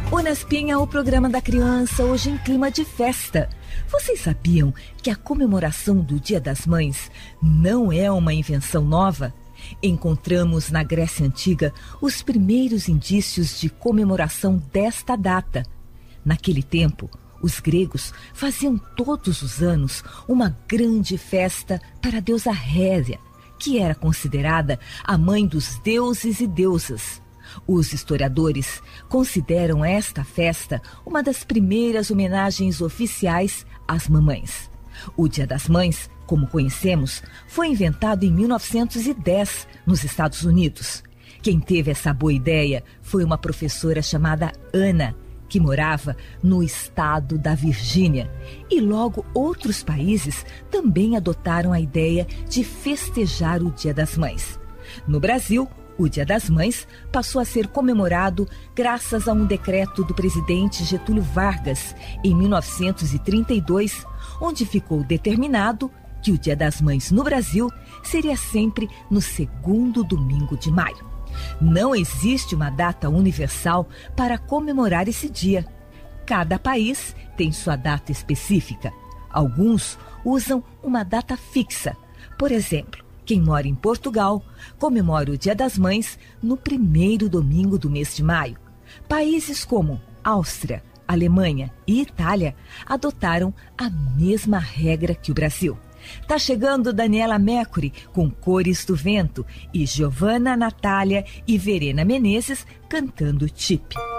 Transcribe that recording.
Unaspinha, o programa da criança, hoje em clima de festa. Vocês sabiam que a comemoração do Dia das Mães não é uma invenção nova? Encontramos na Grécia Antiga os primeiros indícios de comemoração desta data. Naquele tempo, os gregos faziam todos os anos uma grande festa para a deusa Hélia, que era considerada a mãe dos deuses e deusas. Os historiadores consideram esta festa uma das primeiras homenagens oficiais às mamães. O Dia das Mães, como conhecemos, foi inventado em 1910 nos Estados Unidos. Quem teve essa boa ideia foi uma professora chamada Ana, que morava no estado da Virgínia. E logo outros países também adotaram a ideia de festejar o Dia das Mães. No Brasil, o Dia das Mães passou a ser comemorado graças a um decreto do presidente Getúlio Vargas, em 1932, onde ficou determinado que o Dia das Mães no Brasil seria sempre no segundo domingo de maio. Não existe uma data universal para comemorar esse dia. Cada país tem sua data específica. Alguns usam uma data fixa. Por exemplo, quem mora em Portugal comemora o Dia das Mães no primeiro domingo do mês de maio. Países como Áustria, Alemanha e Itália adotaram a mesma regra que o Brasil. Tá chegando Daniela Mercury com Cores do Vento e Giovanna Natália e Verena Menezes cantando Chip.